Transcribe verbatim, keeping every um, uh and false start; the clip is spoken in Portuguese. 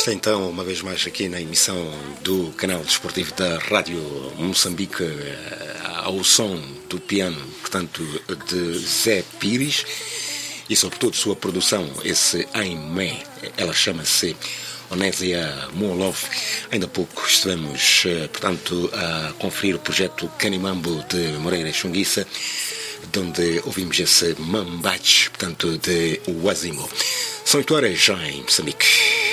está então, uma vez mais, aqui na emissão do canal desportivo da Rádio Moçambique, ao som do piano, portanto, de Zé Pires, e sobretudo sua produção, esse Aimé, ela chama-se Onésia Moolov. Ainda há pouco estivemos, portanto, a conferir o projeto Canimambo de Moreira Chunguissa, de onde ouvimos esse Mambach, portanto, de Wazimo. São oito horas já em Moçambique.